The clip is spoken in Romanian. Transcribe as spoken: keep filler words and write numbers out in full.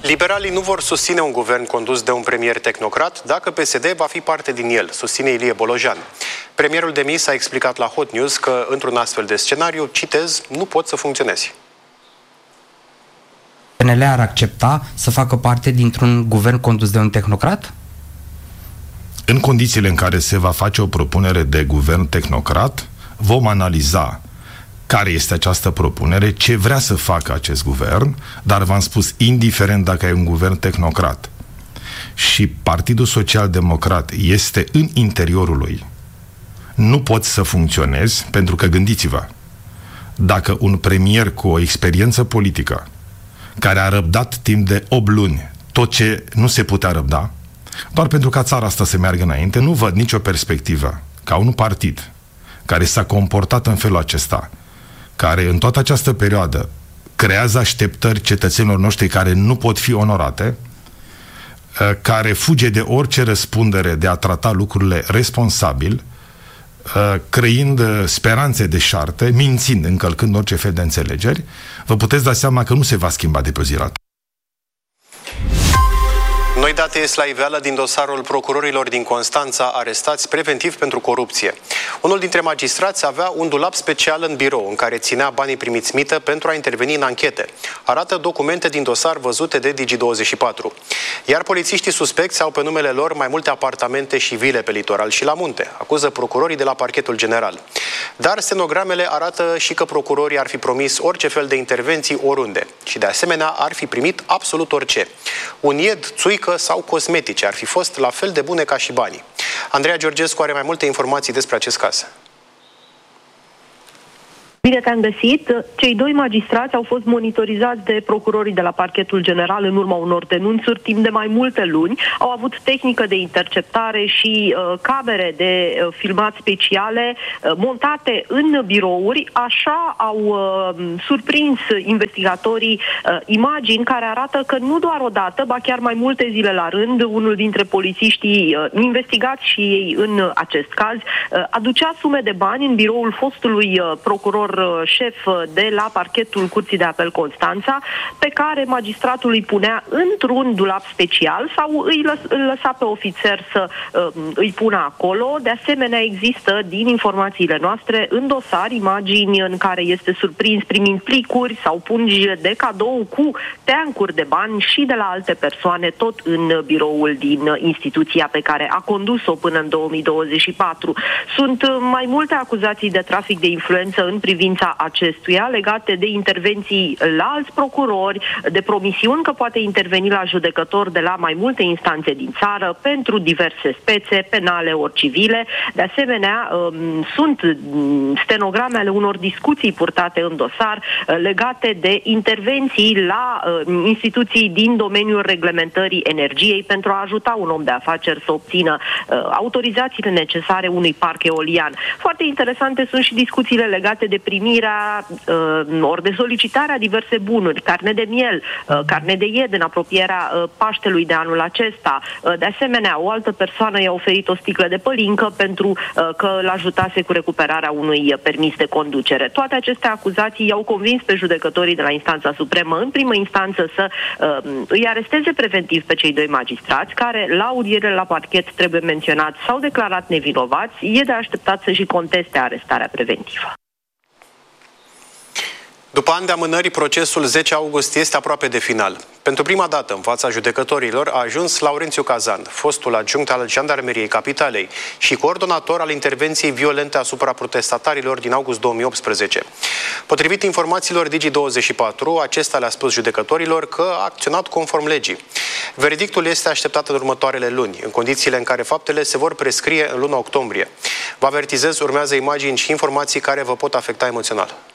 Liberalii nu vor susține un guvern condus de un premier tehnocrat dacă P S D va fi parte din el, susține Ilie Bolojan. Premierul demis a explicat la Hot News că, într-un astfel de scenariu, citez, nu pot să funcționeze. P N L ar accepta să facă parte dintr-un guvern condus de un tehnocrat? În condițiile în care se va face o propunere de guvern tehnocrat, vom analiza care este această propunere, ce vrea să facă acest guvern, dar v-am spus, indiferent dacă e un guvern tehnocrat și Partidul Social Democrat este în interiorul lui, nu poți să funcționezi, pentru că gândiți-vă, dacă un premier cu o experiență politică, care a răbdat timp de opt luni tot ce nu se putea răbda, doar pentru ca țara asta să meargă înainte, nu văd nicio perspectivă ca un partid care s-a comportat în felul acesta, care în toată această perioadă creează așteptări cetățenilor noștri care nu pot fi onorate, care fuge de orice răspundere de a trata lucrurile responsabil, creând speranțe deșarte, mințind, încălcând orice fel de înțelegeri, vă puteți da seama că nu se va schimba de pe o zi la alta. Noi date ies la iveală din dosarul procurorilor din Constanța arestați preventiv pentru corupție. Unul dintre magistrați avea un dulap special în birou în care ținea banii primiți mită pentru a interveni în anchete. Arată documente din dosar văzute de Digi douăzeci și patru. Iar polițiștii suspecți au pe numele lor mai multe apartamente și vile pe litoral și la munte, acuză procurorii de la Parchetul General. Dar stenogramele arată și că procurorii ar fi promis orice fel de intervenții oriunde și de asemenea ar fi primit absolut orice. Un ied, țuică sau cosmetice ar fi fost la fel de bune ca și banii. Andreea Georgescu are mai multe informații despre acest caz. Bine te-am găsit. Cei doi magistrați au fost monitorizați de procurorii de la Parchetul General în urma unor denunțuri timp de mai multe luni. Au avut tehnică de interceptare și uh, camere de uh, filmat speciale uh, montate în birouri. Așa au uh, surprins investigatorii uh, imagini care arată că nu doar o dată, ba chiar mai multe zile la rând, unul dintre polițiștii uh, investigați și ei în acest caz uh, aducea sume de bani în biroul fostului uh, procuror șef de la Parchetul Curții de Apel Constanța, pe care magistratul îi punea într-un dulap special sau îi lăs, îl lăsa pe ofițer să uh, îi pună acolo. De asemenea, există, din informațiile noastre, în dosar imagini în care este surprins primind plicuri sau pungi de cadou cu teancuri de bani și de la alte persoane, tot în biroul din instituția pe care a condus-o până în două mii douăzeci și patru. Sunt mai multe acuzații de trafic de influență în privința acestuia, legate de intervenții la alți procurori, de promisiuni că poate interveni la judecători de la mai multe instanțe din țară pentru diverse spețe, penale ori civile. De asemenea, sunt stenograme ale unor discuții purtate în dosar legate de intervenții la instituții din domeniul reglementării energiei pentru a ajuta un om de afaceri să obțină autorizațiile necesare unui parc eolian. Foarte interesante sunt și discuțiile legate de primirea uh, ori de solicitarea diverse bunuri, carne de miel, uh, carne de ied în apropierea uh, Paștelui de anul acesta. Uh, de asemenea, o altă persoană i-a oferit o sticlă de pălincă pentru uh, că l-ajutase cu recuperarea unui permis de conducere. Toate aceste acuzații i-au convins pe judecătorii de la instanța supremă în primă instanță să uh, îi aresteze preventiv pe cei doi magistrați, care la audiere la parchet, trebuie menționat, s-au declarat nevinovați. E de așteptat să și conteste arestarea preventivă. După ani de amânări, procesul zece august este aproape de final. Pentru prima dată, în fața judecătorilor, a ajuns Laurențiu Cazan, fostul adjunct al Jandarmeriei Capitalei și coordonator al intervenției violente asupra protestatarilor din august două mii optsprezece. Potrivit informațiilor Digi douăzeci și patru, acesta le-a spus judecătorilor că a acționat conform legii. Verdictul este așteptat în următoarele luni, în condițiile în care faptele se vor prescrie în luna octombrie. Vă avertizez, urmează imagini și informații care vă pot afecta emoțional.